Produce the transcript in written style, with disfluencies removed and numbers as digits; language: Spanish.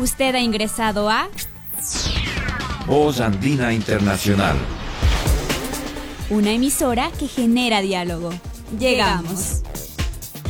Usted ha ingresado a Voz Andina Internacional. una emisora que genera diálogo. Llegamos.